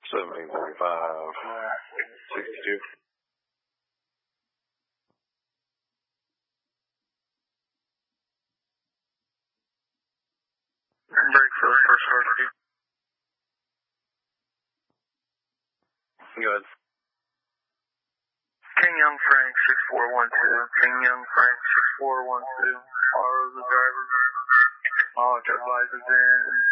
1735, 62. Break for the first rescue. Go ahead. King Young Frank 6412. King Young Frank 6412. Borrow the driver. All advisors in.